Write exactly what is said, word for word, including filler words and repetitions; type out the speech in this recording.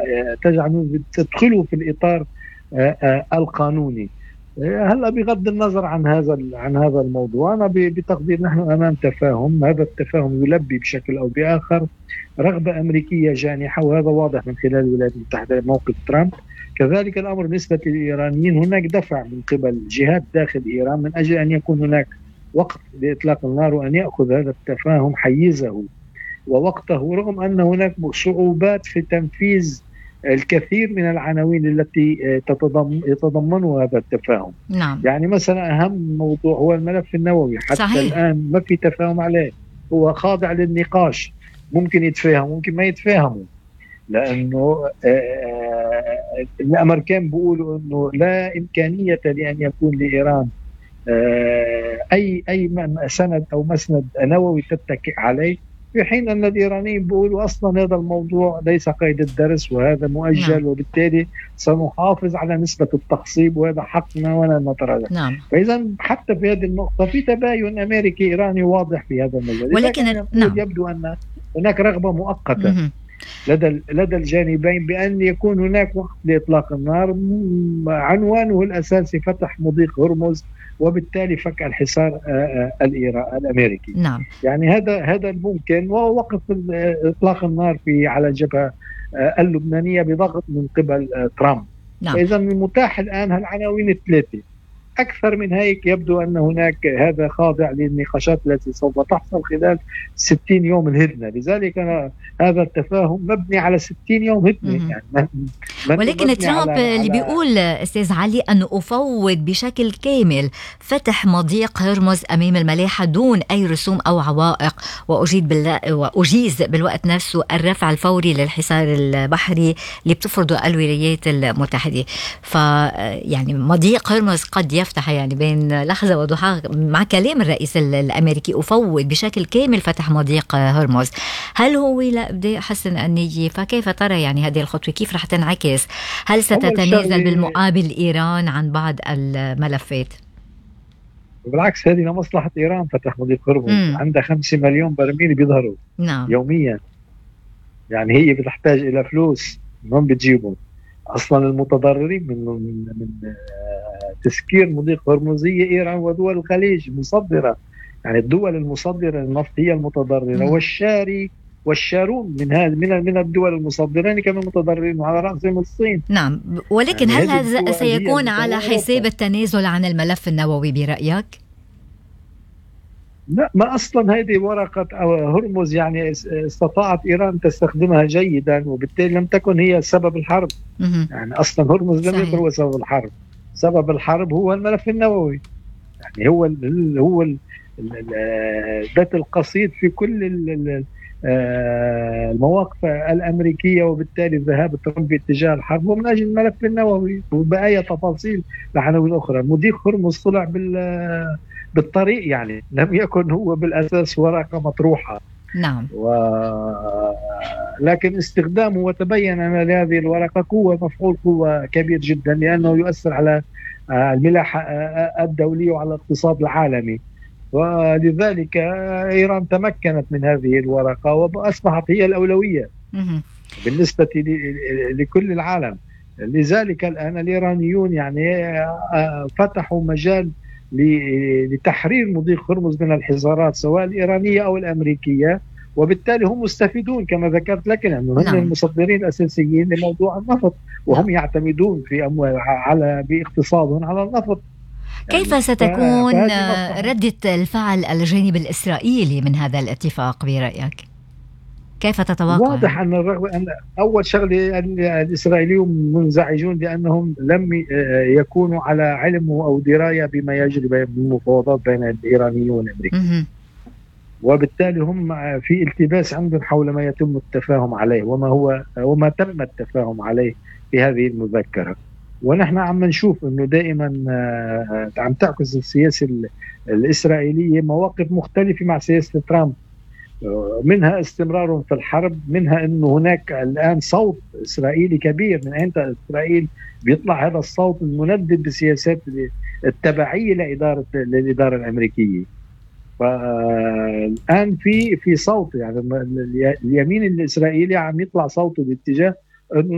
وتجعل تدخله في الإطار القانوني. هلا بغض النظر عن هذا عن هذا الموضوع، أنا بتقدير نحن أمام تفاهم. هذا التفاهم يلبي بشكل أو بآخر رغبة أمريكية جانحة، وهذا واضح من خلال الولايات المتحدة موقف ترامب. كذلك الأمر بالنسبة للإيرانيين، هناك دفع من قبل جهات داخل إيران من أجل أن يكون هناك وقت لإطلاق النار، وأن يأخذ هذا التفاهم حيزه ووقته، رغم أن هناك صعوبات في تنفيذ الكثير من العناوين التي يتضمنها هذا التفاهم. نعم. يعني مثلا أهم موضوع هو الملف النووي، حتى صحيح. الآن ما في تفاهم عليه، هو خاضع للنقاش، ممكن يتفاهم ممكن ما يتفاهموا، لأنه الأمريكان بيقولوا أنه لا إمكانية لأن يكون لإيران أي أي سند أو مسند نووي تتكئ عليه، في حين أن الإيرانيين بيقولوا أصلا هذا الموضوع ليس قيد الدرس وهذا مؤجل. نعم. وبالتالي سنحافظ على نسبة التخصيب وهذا حقنا ولا نتراجع. نعم. فإذا حتى في هذه النقطة في تباين أمريكي إيراني واضح في هذا المجال، ولكن نعم. يبدو أن هناك رغبة مؤقتة م- لدى لدى الجانبين بأن يكون هناك وقت لإطلاق النار، عنوانه الأساسي فتح مضيق هرمز وبالتالي فك الحصار الإيراني الأمريكي. نعم. يعني هذا هذا الممكن، ووقف إطلاق النار في على الجبهة اللبنانية بضغط من قبل ترامب. نعم. فإذا المتاح الآن هالعناوين الثلاثة، أكثر من هيك يبدو أن هناك هذا خاضع للنقاشات التي سوف تحصل خلال ستين يوم الهدنة. لذلك أنا هذا التفاهم مبني على ستين يوم هدنة. يعني ولكن ترامب اللي بيقول أستاذ علي أنه أفوض بشكل كامل فتح مضيق هرمز أمام الملاحة دون أي رسوم أو عوائق، وأجيد بال... وأجيز بالوقت نفسه الرفع الفوري للحصار البحري اللي بتفرضه الولايات المتحدة. فيعني مضيق هرمز قد يفتح يعني بين لحظة وضحى مع كلام الرئيس الأمريكي أفوض بشكل كامل فتح مضيق هرمز. هل هو لابد حسن النية؟ فكيف ترى يعني هذه الخطوة كيف رح تنعكس؟ هل ستتنازل بالمقابل إيران عن بعض الملفات؟ بالعكس، هذه لمصلحة إيران فتح مضيق هرمز. عندها خمسة مليون برميل بيظهروا نعم. يوميا، يعني هي بتحتاج إلى فلوس، من بتجيبهم أصلا المتضررين من من تسكير مضيق هرمز هي إيران ودول الخليج المصدرة. يعني الدول المصدرة للنفط هي المتضررة، م. والشاري والشارون من هذه من من الدول المصدرين كمان متضررين، وعلى رأسهم الصين. نعم. ولكن يعني هل هذا سيكون على حساب التنازل عن الملف النووي برأيك؟ لا، ما أصلا هذه ورقة هرمز يعني استطاعت إيران تستخدمها جيدا، وبالتالي لم تكن هي سبب الحرب. م- يعني أصلا هرمز لم يكن هو سبب الحرب. سبب الحرب هو الملف النووي. يعني هو ال هو ال البيت القصيد في كل المواقف الأمريكية، وبالتالي ذهاب ترامب باتجاه الحرب ومن أجل الملف النووي وبقايا تفاصيل لعناوين أخرى. مضيق هرمز طلع بال بالطريق، يعني لم يكن هو بالأساس ورقة مطروحة. نعم. و... لكن استخدامه وتبين أن لهذه الورقة قوة مفعول قوة كبير جدا، لأنه يؤثر على الملاحة الدولية وعلى الاقتصاد العالمي، ولذلك إيران تمكنت من هذه الورقة وأصبحت هي الأولوية بالنسبة لكل العالم. لذلك الآن الإيرانيون يعني فتحوا مجال لتحرير مضيق هرمز من الحصارات سواء الإيرانية أو الأمريكية، وبالتالي هم مستفيدون كما ذكرت لك، لأنه هم نعم. المصدرين الأساسيين لموضوع النفط، وهم يعتمدون في أموال على باقتصادهم على النفط. كيف يعني ستكون ردة الفعل الجانب الإسرائيلي من هذا الاتفاق برأيك؟ كيف تتوقع؟ واضح أن, أن أول شغلة الإسرائيليون منزعجون لأنهم لم يكونوا على علم أو دراية بما يجري بالمفاوضات بين الإيرانيين والأمريكيين، وبالتالي هم في التباس عندهم حول ما يتم التفاهم عليه وما هو وما تم التفاهم عليه في هذه المذكرة. ونحن عم نشوف أنه دائما عم تعكس السياسة الإسرائيلية مواقف مختلفة مع سياسة ترامب، منها استمرار في الحرب، منها أنه هناك الآن صوت إسرائيلي كبير من أين إسرائيل بيطلع هذا الصوت المندد بسياسات التبعية لإدارة للإدارة الأمريكية. فالآن في في صوت، يعني اليمين الإسرائيلي عم يطلع صوته باتجاه